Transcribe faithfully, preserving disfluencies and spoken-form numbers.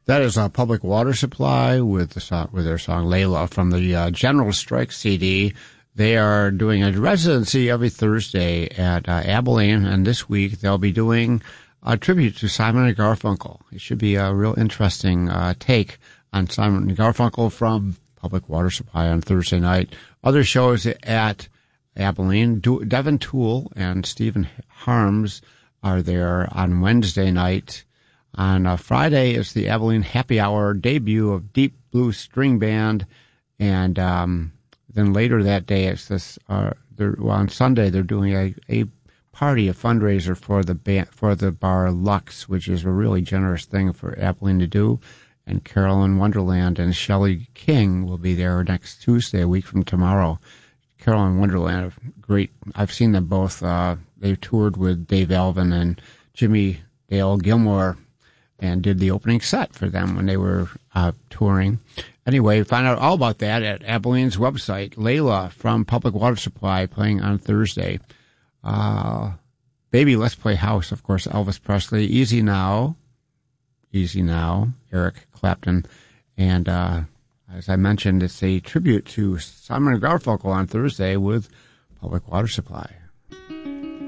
That is a Public Water Supply with the song, with their song Layla from the uh, General Strike C D. They are doing a residency every Thursday at uh, Abilene, and this week they'll be doing a tribute to Simon and Garfunkel. It should be a real interesting uh, take on Simon and Garfunkel from Public Water Supply on Thursday night. Other shows at Abilene, Devin Toole and Stephen Harms are there on Wednesday night. On uh, Friday is the Abilene Happy Hour debut of Deep Blue String Band, and um, then later that day it's this. Uh, well, on Sunday they're doing a, a party, a fundraiser for the band, for the bar Lux, which is a really generous thing for Abilene to do. And Carolyn Wonderland and Shelley King will be there next Tuesday, a week from tomorrow. Carolyn Wonderland, great. I've seen them both. Uh, they toured with Dave Alvin and Jimmy Dale Gilmore, and did the opening set for them when they were uh, touring. Anyway, find out all about that at Abilene's website. Layla from Public Water Supply playing on Thursday. Uh, Baby, Let's Play House, of course, Elvis Presley. Easy Now, Easy Now, Eric Clapton. And uh, as I mentioned, it's a tribute to Simon and Garfunkel on Thursday with Public Water Supply.